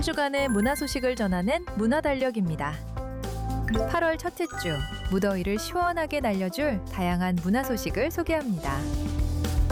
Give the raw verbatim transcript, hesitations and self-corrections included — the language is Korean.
주간의 문화 소식을 전하는 문화달력입니다. 팔월 첫째 주, 무더위를 시원하게 날려줄 다양한 문화 소식을 소개합니다.